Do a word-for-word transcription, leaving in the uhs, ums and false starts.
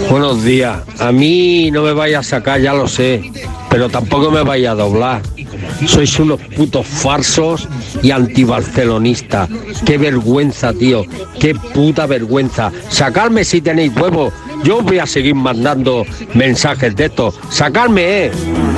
Buenos días. A mí no me vaya a sacar, ya lo sé, pero tampoco me vaya a doblar. Sois unos putos farsos y antibarcelonistas. Qué vergüenza, tío. Qué puta vergüenza. Sacarme si tenéis huevos. Yo os voy a seguir mandando mensajes de estos. Sacarme, eh.